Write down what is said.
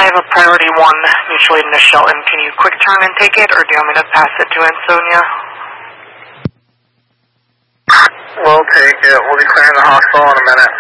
have a priority 1 mutual aid into Shelton. Can you quick turn and take it, or do you want me to pass it to Ansonia? We'll take it. We'll be clearing the hospital in a minute.